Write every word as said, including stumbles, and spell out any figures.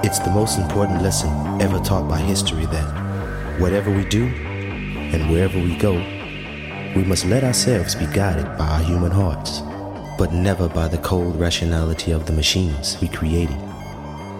It's the most important lesson ever taught by history that whatever we do and wherever we go, we must let ourselves be guided by our human hearts, but never by the cold rationality of the machines we created.